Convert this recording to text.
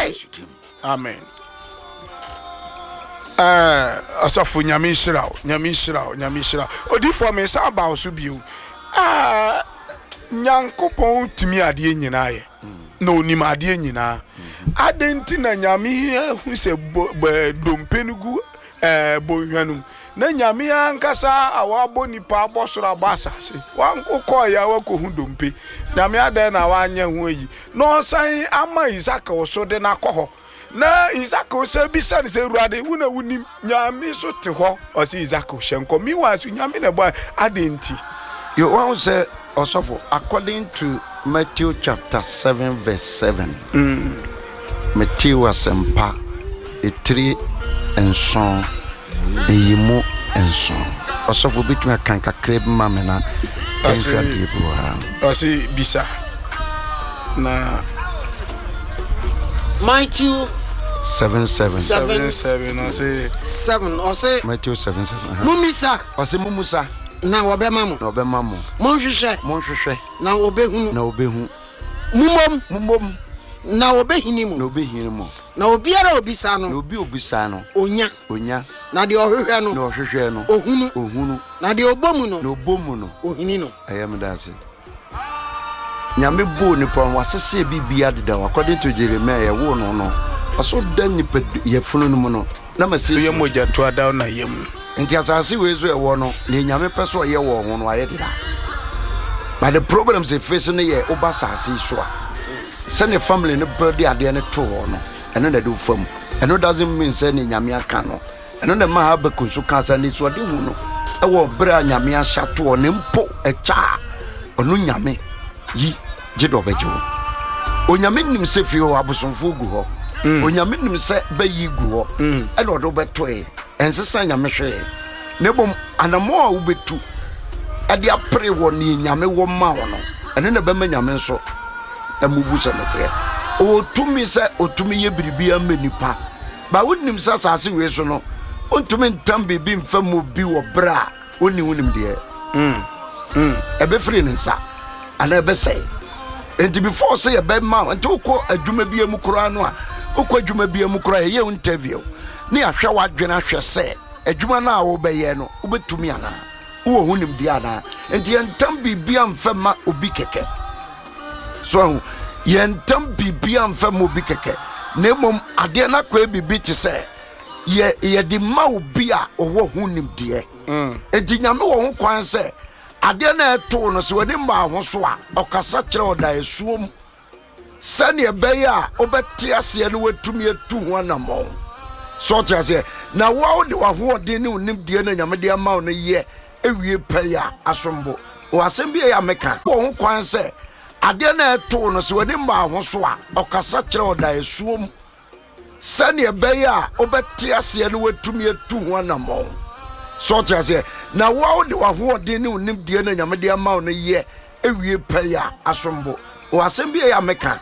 Amen. Asafo nyame shira odi for me sa ba so bio nyankopon timi ade nyina ye na onim ade nyina adenti na nyame hu se dompenugu bohwanum na nyame ankasa awabo nipa abosoro abasase wan kokọ ya wakohu dompe nyame ade na wanya hu yi no san ama Isaac oso de na koho na Isaac oso bisa ne se ruade wuna wunim nyame so te ho o se Isaac hyenko mi wa so nyame na boy adenti you want say osofo according to Matthew chapter 7 verse 7 Matthew asempa 3 and so eyimu enso osofo bituma kanka kreb mamena enka people asi bisa na Matthew 7:7 no say 7 o say Matthew 7:7 mumisa o say mumusa na obemamu monhwehwe na obehu mumom na obehinimu na obiara obisa no onya na de ohwehwe no ohunu na de obomu no ohini no ayamdase nyame bo ni pon wasese bibia deda according to Jeremiah wo no aso dan ni yefunu no no na masese yemoja to ada na yem nti asase we so ewo no na nyame peso ye wo ho no aye deda but the problems they face no ye obasase so a say ne family ne brother ade ne to ho no eno na do fam eno doesn't mean say ne nyame aka no eno na ma ha be kunsu kansa ni so de hu no ewo bra nyame ahya to ne mpo echa ono nyame yi gido bejo onyame nim se fi ho abosonfo gu ho onyame nim se bayi gu ho eno do betoe ensesa nyame hwe ne bom anamo a wo betu ade apre wo ni nyame wo ma wo no eno na be ma nyame so amuvu semete otumi se otumi ye biribia menipa ba wonim sasase we so no ontumi ntam bibi mfam obi wo bra oni wonim de ebe free nsa ana ebe say enti before say ebe ma enti ukọ adwuma bia mu kura no a ukọ adwuma bia mu kura ye interview ni ahwe wadwena hwe say adwuma na wo be ye no ubetumi ana wo hunim de ana enti ntam bibia mfam obi keke so yentam bibia mfam obi keke nemom ade na kwa bibi te say ye di ma obi a owo hunim de enti nyame wo ho kwan say ade na eto no so wani mba ho so a okasa kire oda esuom sane ebe ya obeti ase no watumi atu ho anamo so tia se na wo de wa ho de ne unim de na nyame de ma wo no ye ewie pe ya asombo o asem bi ya meka wo ho kwan se ade na eto no so wani mba ho so a okasa kire oda esuom sane ebe ya obeti ase no watumi atu ho anamo so tia se na wo de wa ho de ne unim de na nyame de ma wo no ye ewie pe ya asombo o asem bi ya meka